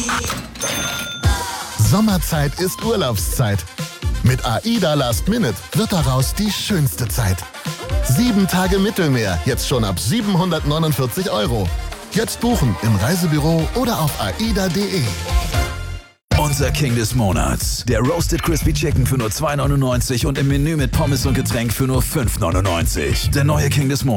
Sommerzeit ist Urlaubszeit. Mit AIDA Last Minute wird daraus die schönste Zeit. 7 Tage Mittelmeer, jetzt schon ab 749 €. Jetzt buchen im Reisebüro oder auf aida.de. Unser King des Monats. Der Roasted Crispy Chicken für nur 2,99 € und im Menü mit Pommes und Getränk für nur 5,99 €. Der neue King des Monats.